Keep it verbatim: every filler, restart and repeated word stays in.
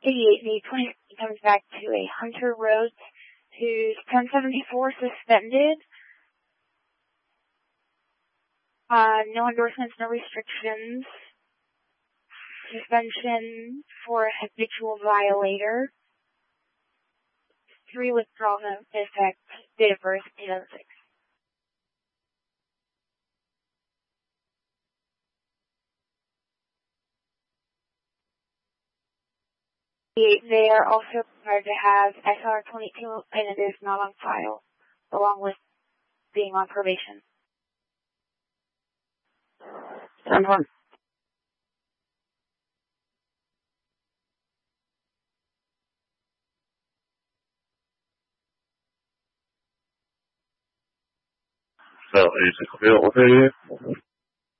eighty-eight, the twenty comes back to a Hunter Rhodes, who's ten seventy-four suspended. Uh, no endorsements, no restrictions. Suspension for a habitual violator. Three withdrawals in effect. Date of birth, two thousand six. They are also required to have S R twenty-two, and it is not on file, along with being on probation. ten one. So, is it available to you?